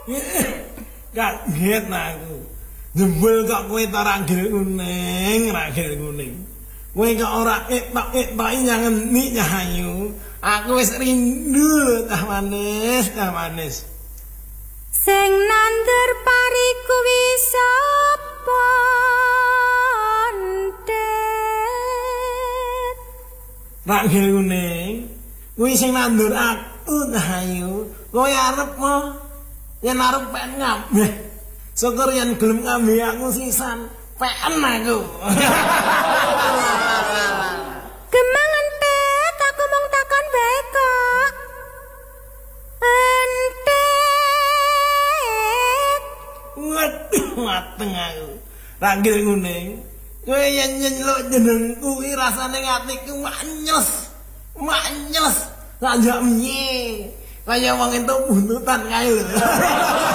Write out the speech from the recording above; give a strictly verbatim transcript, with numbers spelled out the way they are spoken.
Kaget aku. Jembul kok kowe ta ragil kuning, ragil kuning. Kowe kok ora etok-etok nyangen ni nyahayu. Aku wis rindu tah manis, tah manis. Sing nandur pari kuwi sapa? Ragil kuning. Kuwi sing nandur aku tah ayu. Kowe arep mo yen arep pengen ngambeh. Syukur yen gelem ngambeh aku sisan. Pengen aku. Gemang entet aku mung takon bae kok. Entet. Waduh, mateng aku. Ragil kuning. Kowe yen nyeluk jenengku kuwi rasane atiku manyes. Manyes. Lanjak menye. Kaya wong entuk buntutan kae lho.